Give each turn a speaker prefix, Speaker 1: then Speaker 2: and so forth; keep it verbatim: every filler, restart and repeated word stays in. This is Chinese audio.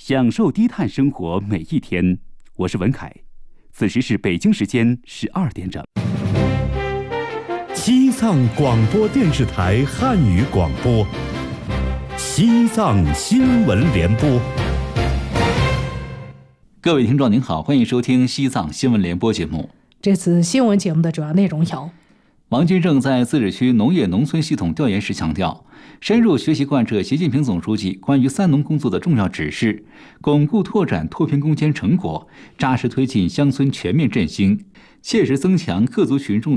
Speaker 1: 享受低碳生活每一天。我是文凯，此时是北京时间十二点整。
Speaker 2: 西藏广播电视台汉语广播，西藏新闻联播。
Speaker 3: 各位听众您好，欢迎收听西藏新闻联播节目。
Speaker 4: 这次新闻节目的主要内容有：
Speaker 3: 王金正在自治区农业农村系统调研时强调，深入学习贯彻习近平总书记关于三农工作的重要指示，巩固拓展脱贫攻坚成果，扎实推进乡村全面振兴，切实增强各族群众